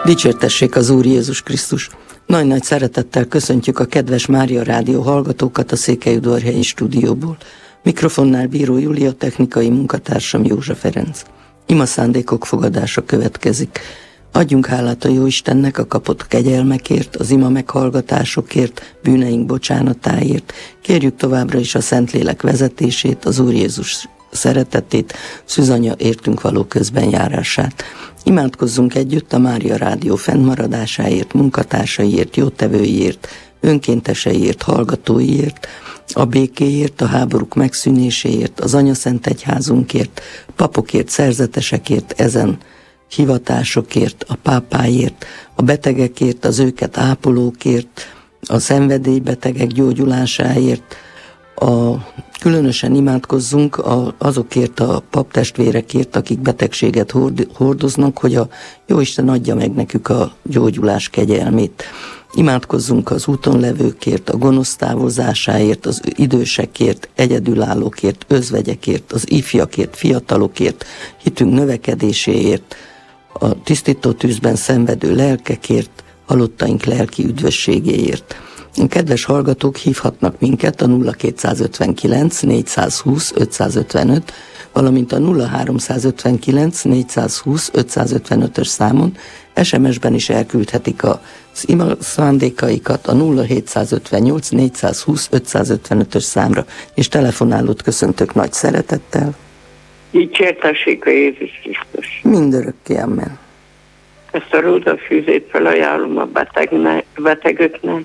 Dicsértessék az Úr Jézus Krisztus! Nagy-nagy szeretettel köszöntjük a kedves Mária Rádió hallgatókat a Székelyudvarhelyi stúdióból. Mikrofonnál Bíró Júlia, technikai munkatársam József Ferenc. Ima szándékok fogadása következik. Adjunk hálát a Jóistennek a kapott kegyelmekért, az ima meghallgatásokért, bűneink bocsánatáért. Kérjük továbbra is a Szentlélek vezetését, az Úr Jézus szeretetét, Szűzanya értünk való közbenjárását. Imádkozzunk együtt a Mária Rádió fennmaradásáért, munkatársaiért, jótevőiért, önkénteseiért, hallgatóiért, a békéért, a háborúk megszűnéséért, az Anyaszent Egyházunkért, papokért, szerzetesekért, ezen hivatásokért, a pápáért, a betegekért, az őket ápolókért, a szenvedélybetegek gyógyulásáért, különösen imádkozzunk azokért a paptestvérekért, akik betegséget hordoznak, hogy a Jóisten adja meg nekük a gyógyulás kegyelmét. Imádkozzunk az úton levőkért, a gonosz távozásáért, az idősekért, egyedülállókért, özvegyekért, az ifjakért, fiatalokért, hitünk növekedéséért, a tisztító tűzben szenvedő lelkekért, halottaink lelki üdvösségéért. Kedves hallgatók, hívhatnak minket a 0259 420 555, valamint a 0359 420 555-ös számon. SMS-ben is elküldhetik az ima szándékaikat a 0758 420 555-ös számra, és telefonálót köszöntök nagy szeretettel. Dicsértessék a Jézus Krisztus! Mindörökké, amen. Ezt a rózsafűzét felajánlom a betegeknek,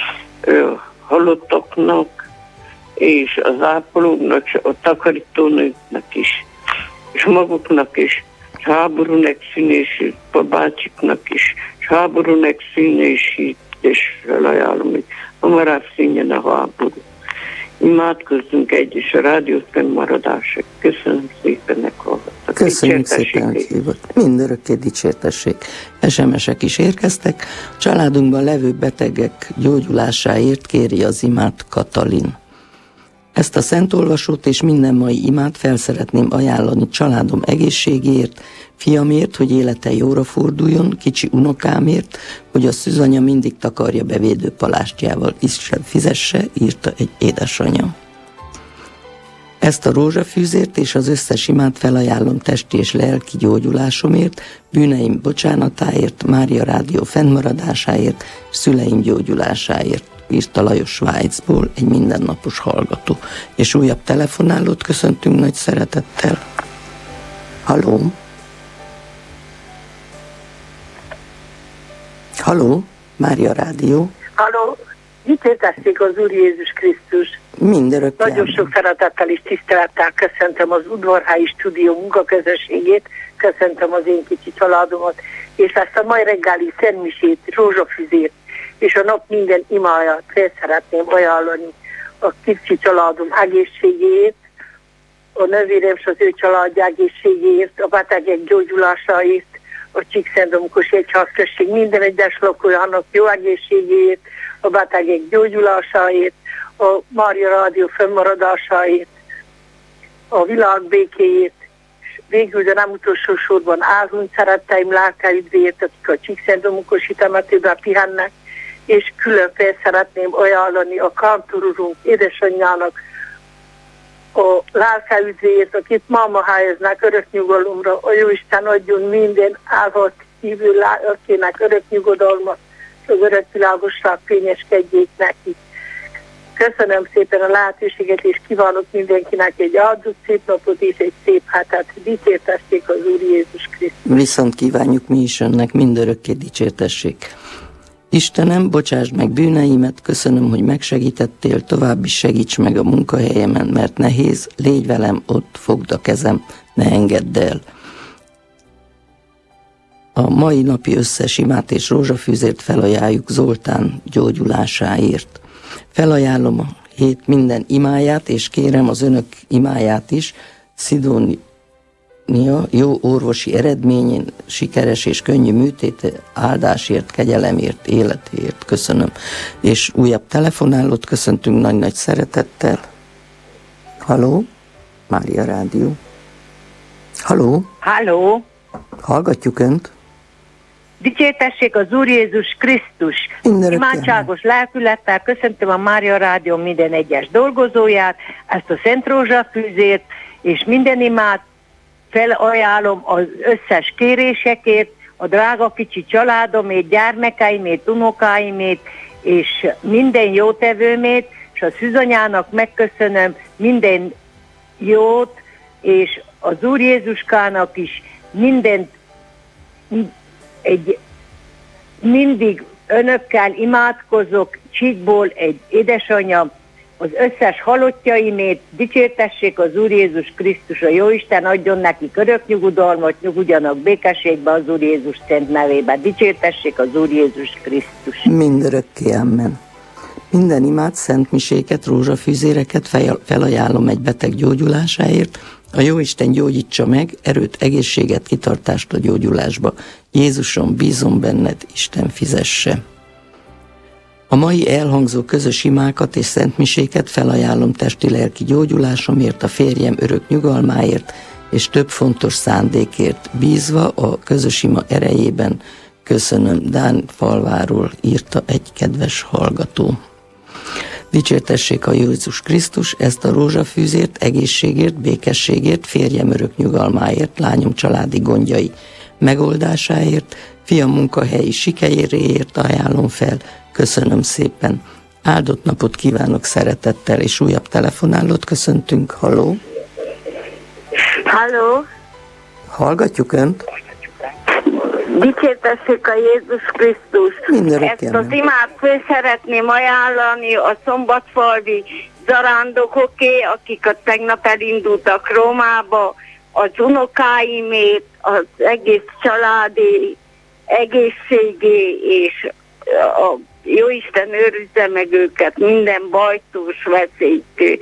halottoknak, és az ápolóknak, a takarítónőknek is, és maguknak is, és háború megszűnését, a bácsiknak is, és háború megszűnését, és felajánlom, hogy hamarabb szűnjön a háború. Imádkozzunk együtt a rádió fennmaradását. Köszönöm szépen, meghallgattak. Köszönjük szépen, hogy hívott. Mindörökké dicsértessék. SMS-ek is érkeztek. A családunkban levő betegek gyógyulásáért kéri az imát Katalin. Ezt a szentolvasót és minden mai imát fel szeretném ajánlani családom egészségéért, fiamért, hogy élete jóra forduljon, kicsi unokámért, hogy a Szűzanya mindig takarja be védőpalástjával, Isten fizesse, írta egy édesanyja. Ezt a rózsafűzért és az összes imát felajánlom testi és lelki gyógyulásomért, bűneim bocsánatáért, Mária Rádió fennmaradásáért, szüleim gyógyulásáért, írta Lajos Svájcból, egy mindennapos hallgató. És újabb telefonálót köszöntünk nagy szeretettel. Halló? Halló? Mária Rádió? Halló? Dicsértessék az Úr Jézus Krisztus! Mindörökké. Nagyon sok szeretettel és tisztelettel köszöntöm az Udvarhelyi stúdió munkaközösségét, köszöntöm az én kicsi családomat, és ezt a mai reggeli szentmisét, rózsafüzét, és a nap minden imáját fel szeretném ajánlani a kicsi családom egészségéért, a nővérem és az ő családja egészségéért, a betegek gyógyulásáért, a Csíkszentdomkos Egyházközség minden egyes lakójának jó egészségéért, a betegek gyógyulásáért, a Mária Rádió fennmaradásáért, a világ békéért, és végül, de nem utolsó sorban álhunyt szeretteim lelkeidvéért, akik a Csíkszentdomkosi temetőben pihennek, és külön fel szeretném ajánlani a Kántor úrunk édesanyjának a lelkeüdvéért, akit máma helyeznek örök nyugalomra. A Jóisten adjon minden álhat hívő lelkének örök nyugodalmat, és az örök világosság fényeskedjék neki. Köszönöm szépen a lehetőséget, és kívánok mindenkinek egy áldott szép napot és egy szép hetet. Dicsértessék az Úr Jézus Krisztus! Viszont kívánjuk mi is önnek, mindörökké dicsértessék! Istenem, bocsásd meg bűneimet, köszönöm, hogy megsegítettél, tovább is segíts meg a munkahelyemen, mert nehéz, légy velem ott, fogd a kezem, ne engedd el. A mai napi összes imát és rózsafűzért felajánljuk Zoltán gyógyulásáért. Felajánlom a hét minden imáját, és kérem az önök imáját is, Szidónia jó orvosi eredményén, sikeres és könnyű műtét, áldásért, kegyelemért, életért köszönöm. És újabb telefonálót köszöntünk nagy-nagy szeretettel. Halló? Mária Rádió. Halló? Halló? Hallgatjuk Önt. Dicsértessék az Úr Jézus Krisztus. Imádságos lelkülettel köszöntöm a Mária Rádió minden egyes dolgozóját, ezt a Szent Rózsafűzért, és minden imát felajánlom az összes kérésekért, a drága kicsi családomét, gyermekeimét, unokáimét, és minden jótevőmét, és a szűzanyának megköszönöm minden jót, és az Úr Jézuskának is mindent, mindig önökkel imádkozok, Csíkból egy édesanyja, az összes halottjaimét, dicsértessék az Úr Jézus Krisztus, a Jóisten adjon neki örök nyugodalmat, nyugodjanak békességbe az Úr Jézus szent nevében. Dicsértessék az Úr Jézus Krisztus. Mindörökké, amen. Minden imád, szentmiséket, rózsafűzéreket felajánlom egy beteg gyógyulásáért. A Jóisten gyógyítsa meg, erőt, egészséget, kitartást a gyógyulásba. Jézusom, bízom benned, Isten fizesse. A mai elhangzó közös imákat és szentmiséket felajánlom testi-lelki gyógyulásomért, a férjem örök nyugalmáért és több fontos szándékért. Bízva a közös ima erejében köszönöm. Dán falváról írta egy kedves hallgató. Dicsértessék a Jézus Krisztus, ezt a rózsafűzért, egészségért, békességért, férjem örök nyugalmáért, lányom családi gondjai megoldásáért, fiam munkahelyi sikeréért ajánlom fel. Köszönöm szépen. Áldott napot kívánok szeretettel, és újabb telefonálót köszöntünk. Halló? Halló? Hallgatjuk Önt? Dicsértessék a Jézus Krisztus. Ezt az imát föl szeretném ajánlani a szombatfalvi zarándokoké, akik a tegnap elindultak Rómába, az unokáimét, az egész családi egészségé, és a Jóisten őrizze meg őket minden bajtós, veszélytől.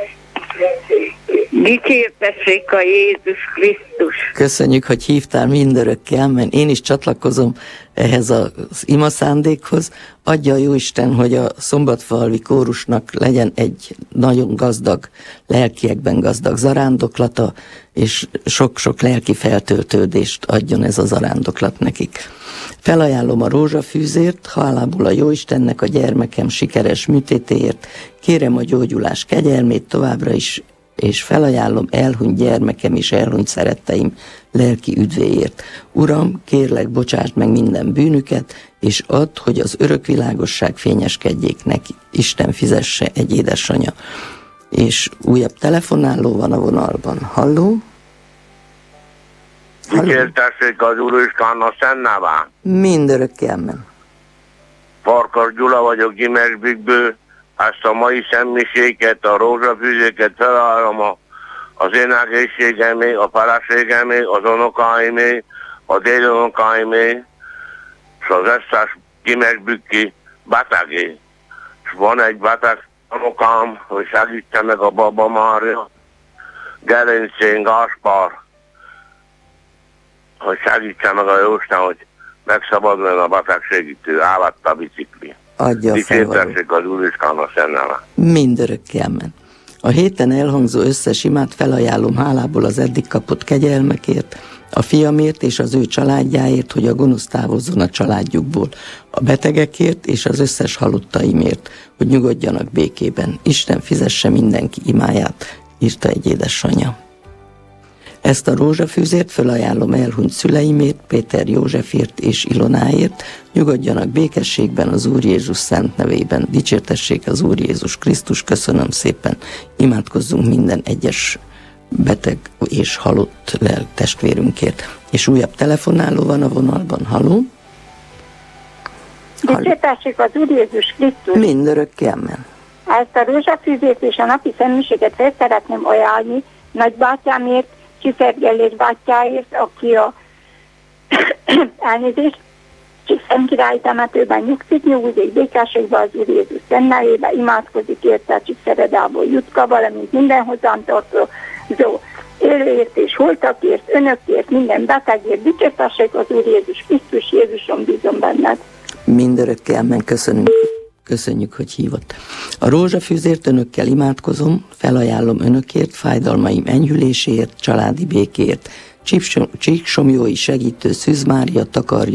Dicsértessék a Jézus Krisztus. Köszönjük, hogy hívtál, mindörökké, amen. Én is csatlakozom ehhez az imaszándékhoz. Adja a Jóisten, hogy a szombatfalvi kórusnak legyen egy nagyon gazdag, lelkiekben gazdag zarándoklata, és sok-sok lelki feltöltődést adjon ez a zarándoklat nekik. Felajánlom a rózsafűzért, hálából a Jóistennek a gyermekem sikeres műtétéért, kérem a gyógyulás kegyelmét továbbra is, és felajánlom elhunyt gyermekem és elhunyt szeretteim lelki üdvéért. Uram, kérlek, bocsásd meg minden bűnüket, és add, hogy az örök világosság fényeskedjék neki. Isten fizesse, egy édesanyja. És újabb telefonáló van a vonalban. Halló? Dicsértessék az Úristen a szent nevén. Mindörökké, amen. Farkas Gyula vagyok Gyimesbükből. Ezt a mai szentmiséket, a rózsafűzéket felajánlom az én egészségemé, a feleségemé, az unokáimé, a délunokáimé, és az összes Gyimesbükki betegé. És van egy beteg unokám, hogy segítse meg a Baba Mária, Gerincén Gáspár, hogy segítse meg a Jóisten, hogy megszabaduljon a betegségitől, elvett a bicikli. Adja a Dicsértessék az Úristen a szent neve. Mindörökké, amen. A héten elhangzó összes imát felajánlom hálából az eddig kapott kegyelmekért, a fiamért és az ő családjáért, hogy a gonosz távozzon a családjukból, a betegekért és az összes halottaimért, hogy nyugodjanak békében. Isten fizesse mindenki imáját, írta egy édesanyja. Ezt a rózsafűzért felajánlom elhunyt szüleimért, Péter Józsefért és Ilonáért, nyugodjanak békességben az Úr Jézus szent nevében. Dicsértessék az Úr Jézus Krisztus, köszönöm szépen. Imádkozzunk minden egyes beteg és halott testvérünkért. És újabb telefonáló van a vonalban. Halló? Dicsértessék az Úr Jézus Krisztus. Mindörökké, amen. Ezt a rózsafűzét és a napi szentmiséget fel szeretném ajánlani nagybátyámért, Csiszergellés bátyáért, aki a elnézést, Csíkszentkirály temetőben nyugszik, nyugodik békességbe az Úr Jézus szent nevébe, imádkozik érte Csíkszeredából Jutka, valamint minden hozzám tartozó élőért és holtakért, önökért, minden betegért. Dicsértessék az Úr Jézus Krisztus, Jézusom, bízom benned. Mindörökké, amen. Köszönjük, hogy hívott. A rózsafűzért önökkel imádkozom, felajánlom önökért, fájdalmaim enyhüléséért, családi békéért. Csíksomjói segítő Szűz Mária takarjon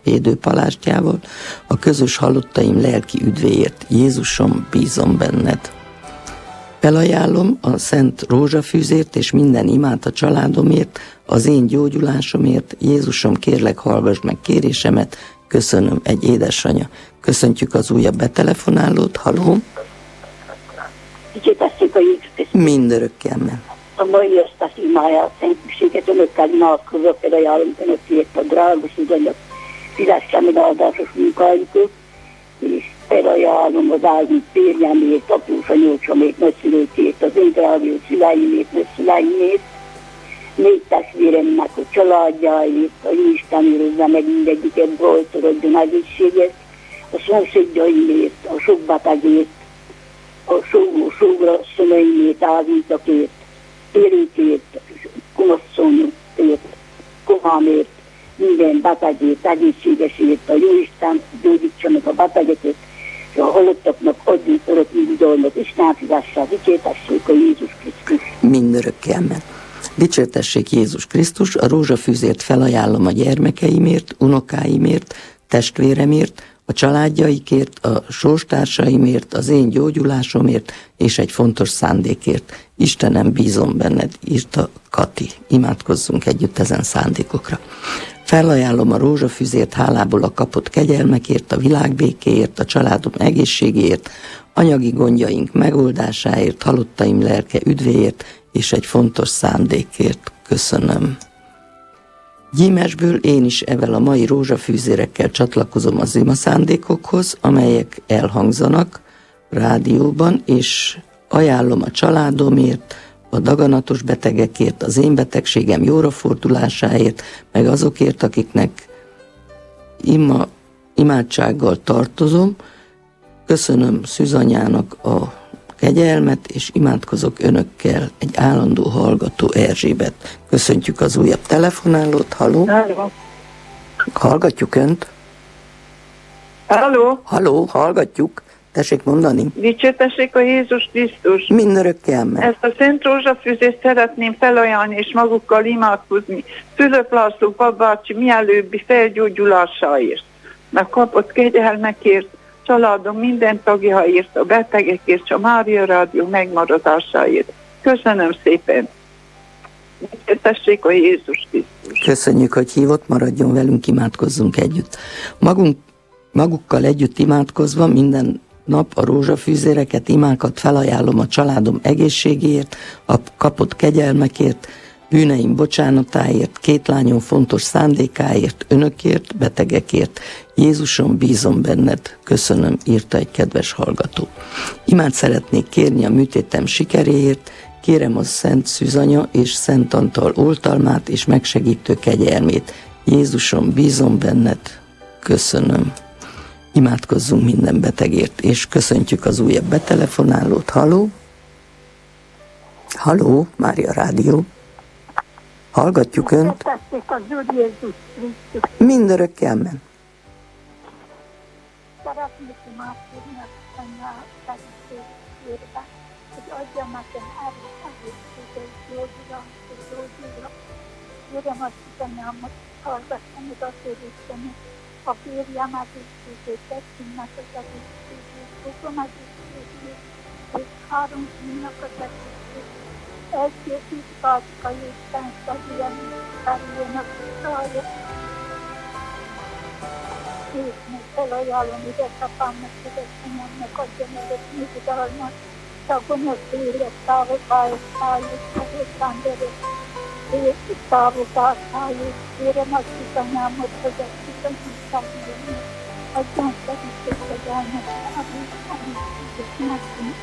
védőpalástjával, a közös halottaim lelki üdvéért. Jézusom, bízom benned. Felajánlom a Szent Rózsafűzért és minden imát a családomért, az én gyógyulásomért. Jézusom, kérlek, hallgass meg kérésemet. Köszönöm, egy édesanya. Köszöntjük az újabb betelefonálót. Halló? Dicsértessék a Jézus Krisztus. Mindörökké, amen. A mai esztes imája a szentségét önökkel imádkozok, felajánlom önökért a drága szüzanyag szívesen áldásos munkájukat, és felajánlom az áldott férjemért, após anyócsamért, nagyszülőkért, az én drága szüleimért, nagyszüleimért, négy testvéremnek a családjáért, a Jóisten őrizze meg mindegyiket, bajtorodjon egészséget, a szomszédjaimért, a sok betegért, a sógrasszonyaimért, ávítakért, élékért, kunosszonyokért, komámért, minden betegért, egészségesért, a Jóisten gyógyítsa meg a betegeket, és a halottaknak adjunk örök nyugodalmat, és náfizással dicsértessék a Jézus Krisztus. Mindörökké, amen. Dicsértessék Jézus Krisztus, a rózsafűzért felajánlom a gyermekeimért, unokáimért, testvéremért, a családjaikért, a sorstársaimért, az én gyógyulásomért, és egy fontos szándékért. Istenem, bízom benned, írta Kati. Imádkozzunk együtt ezen szándékokra. Felajánlom a rózsafűzért hálából a kapott kegyelmekért, a világbékéért, a családom egészségéért, anyagi gondjaink megoldásáért, halottaim lelke üdvéért, és egy fontos szándékért. Köszönöm. Gyímesből én is evel a mai rózsafűzérekkel csatlakozom az imaszándékokhoz, amelyek elhangzanak rádióban, és ajánlom a családomért, a daganatos betegekért, az én betegségem jóra fordulásáért, meg azokért, akiknek imádsággal tartozom. Köszönöm Szűzanyának a kegyelmet, és imádkozok önökkel, egy állandó hallgató Erzsébet. Köszöntjük az újabb telefonálót. Halló? Halló? Hallgatjuk önt? Halló? Halló, hallgatjuk. Tessék mondani. Dicsértessék a Jézus Krisztus. Mindörökké, amen. Ezt a Szent Rózsafűzést szeretném felajánlani és magukkal imádkozni Fülöp László papbácsi mielőbbi felgyógyulásáért, meg kapott kegyelmekért, családom minden tagjáért, a betegekért, a Mária Rádió megmaradásáért. Köszönöm szépen. Dicsértessék a Jézus Krisztus. Köszönjük, hogy hívott, maradjon velünk, imádkozzunk együtt. Magukkal együtt imádkozva minden nap a rózsafűzéreket, imákat felajánlom a családom egészségéért, a kapott kegyelmekért, bűneim bocsánatáért, két lányom fontos szándékáért, önökért, betegekért. Jézusom, bízom benned. Köszönöm, írta egy kedves hallgató. Imát szeretnék kérni a műtétem sikeréért, kérem a Szent Szűzanya és Szent Antal oltalmát és megsegítő kegyelmét. Jézusom, bízom benned. Köszönöm. Imádkozzunk minden betegért, és köszöntjük az újabb betelefonálót. Halló? Halló, Mária Rádió. Hallgatjuk önt. Mindörökké, amen. Szeretnék imádkozni a Szanyá segítségére, hogy adja nekem erőt, egészséget, gyógyulat. Kérem a Szanyámat, hallgassa meg a kérésemet, a férjem egészségét, testvéremnek az egészségét, fogom egészségét, és 3 fiúnak az egészségét. Egy-két bácska Isten segíjen, felüljön a szája. És még felajánlom édesapámnak, édesanyámnak adja meg egy nyugodalmat, és a gonosz élet távozásáért, hozzám gyerek, és távozásáért. Kérem a Szűzanyámot, hogy a Szűzanyám segíjen, adjon segítséget elnek, amit nekünk.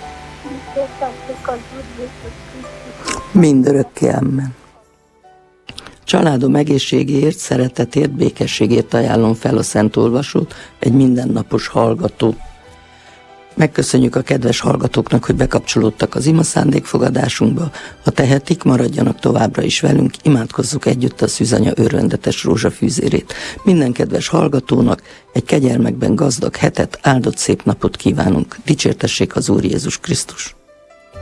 Mindörökké, amen. Családom egészségéért, szeretetért, békességért ajánlom fel a Szent Olvasót, egy mindennapos hallgató. Megköszönjük a kedves hallgatóknak, hogy bekapcsolódtak az imaszándékfogadásunkba. Ha tehetik, maradjanak továbbra is velünk, imádkozzuk együtt a Szűzanya örvendetes rózsafűzérét. Minden kedves hallgatónak egy kegyelmekben gazdag hetet, áldott szép napot kívánunk. Dicsértessék az Úr Jézus Krisztus!